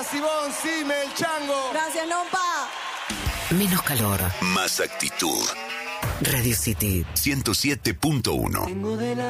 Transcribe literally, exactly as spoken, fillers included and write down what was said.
Gracias, Ivonne, Sime, el Chango. Gracias, Nompa. Menos calor. Más actitud. Radio City ciento siete punto uno.